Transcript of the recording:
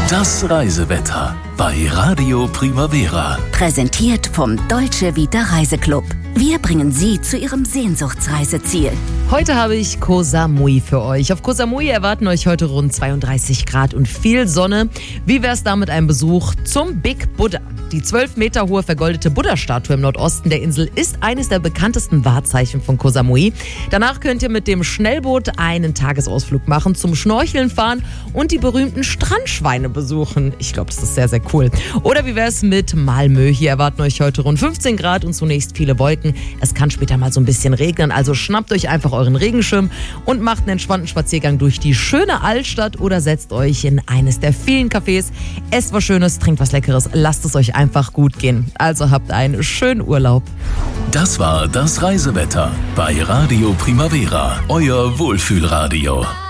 Das Reisewetter bei Radio Primavera. Präsentiert vom Dolce Vita Reiseclub. Wir bringen Sie zu Ihrem Sehnsuchtsreiseziel. Heute habe ich Koh Samui für euch. Auf Koh Samui erwarten euch heute rund 32 Grad und viel Sonne. Wie wär's da mit einem Besuch zum Big Buddha? Die 12 Meter hohe vergoldete Buddha-Statue im Nordosten der Insel ist eines der bekanntesten Wahrzeichen von Koh Samui. Danach könnt ihr mit dem Schnellboot einen Tagesausflug machen, zum Schnorcheln fahren und die berühmten Strandschweine besuchen. Ich glaube, das ist sehr, sehr cool. Oder wie wär's mit Malmö? Hier erwarten euch heute rund 15 Grad und zunächst viele Wolken. Es kann später mal so ein bisschen regnen, also schnappt euch einfach euren Regenschirm und macht einen entspannten Spaziergang durch die schöne Altstadt oder setzt euch in eines der vielen Cafés. Esst was Schönes, trinkt was Leckeres, lasst es euch einfach gut gehen. Also habt einen schönen Urlaub. Das war das Reisewetter bei Radio Primavera, euer Wohlfühlradio.